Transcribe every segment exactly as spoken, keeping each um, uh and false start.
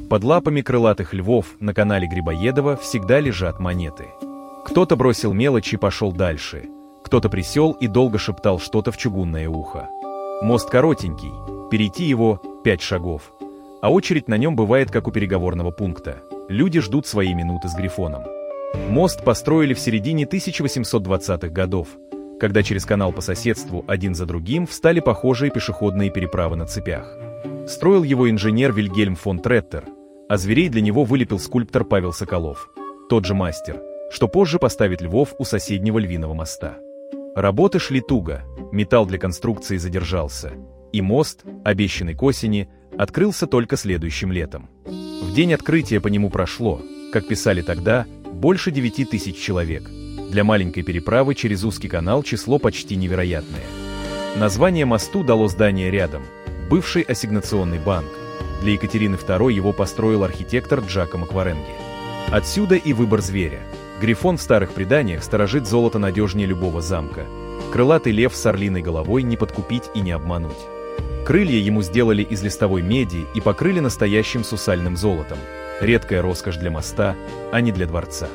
Под лапами крылатых львов на канале Грибоедова всегда лежат монеты. Кто-то бросил мелочь и пошел дальше, кто-то присел и долго шептал что-то в чугунное ухо. Мост коротенький, перейти его — пять шагов. А очередь на нем бывает, как у переговорного пункта. Люди ждут свои минуты с Грифоном. Мост построили в середине тысяча восемьсот двадцатых годов, когда через канал по соседству один за другим встали похожие пешеходные переправы на цепях. Строил его инженер Вильгельм фон Треттер, а зверей для него вылепил скульптор Павел Соколов, тот же мастер, что позже поставит львов у соседнего Львиного моста. Работы шли туго, металл для конструкции задержался, и мост, обещанный к осени, открылся только следующим летом. В день открытия по нему прошло, как писали тогда, больше девяти тысяч человек. Для маленькой переправы через узкий канал число почти невероятное. Название мосту дало здание рядом, бывший ассигнационный банк. Для Екатерины второй его построил архитектор Джакомо Кваренги. Отсюда и выбор зверя. Грифон в старых преданиях сторожит золото надежнее любого замка. Крылатый лев с орлиной головой не подкупить и не обмануть. Крылья ему сделали из листовой меди и покрыли настоящим сусальным золотом. Редкая роскошь для моста, а не для дворца.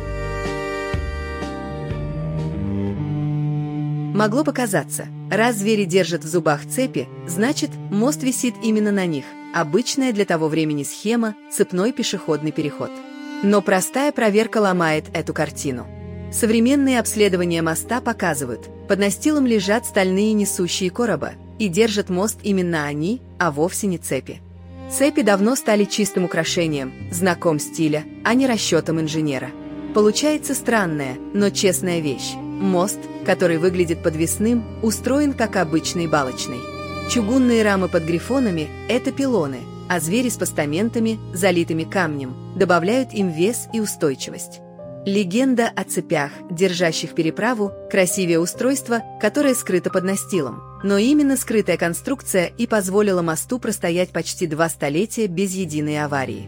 Могло показаться, раз звери держат в зубах цепи, значит, мост висит именно на них. Обычная для того времени схема – цепной пешеходный переход. Но простая проверка ломает эту картину. Современные обследования моста показывают, под настилом лежат стальные несущие короба, и держат мост именно они, а вовсе не цепи. Цепи давно стали чистым украшением, знаком стиля, а не расчетом инженера. Получается странная, но честная вещь. Мост, который выглядит подвесным, устроен как обычный балочный. Чугунные рамы под грифонами – это пилоны, а звери с постаментами, залитыми камнем, добавляют им вес и устойчивость. Легенда о цепях, держащих переправу, красивее устройства, которое скрыто под настилом. Но именно скрытая конструкция и позволила мосту простоять почти два столетия без единой аварии.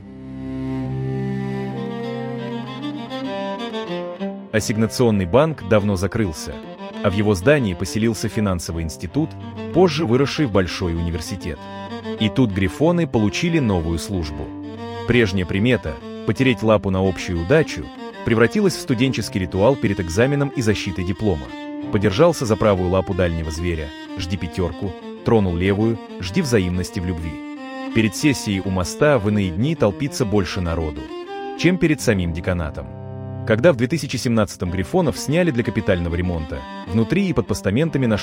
Ассигнационный банк давно закрылся, а в его здании поселился финансовый институт, позже выросший в большой университет. И тут грифоны получили новую службу. Прежняя примета – потереть лапу на общую удачу – превратилась в студенческий ритуал перед экзаменом и защитой диплома. Подержался за правую лапу дальнего зверя – жди пятерку, тронул левую – жди взаимности в любви. Перед сессией у моста в иные дни толпится больше народу, чем перед самим деканатом. Когда в две тысячи семнадцатом грифонов сняли для капитального ремонта, внутри и под постаментами нашли